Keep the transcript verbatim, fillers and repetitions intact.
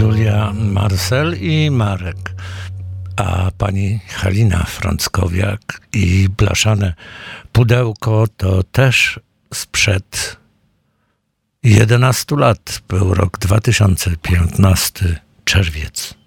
Julia Marcel i Marek, a pani Halina Frąckowiak i Blaszane Pudełko to też sprzed jedenastu lat. Był rok dwa tysiące piętnasty, czerwiec.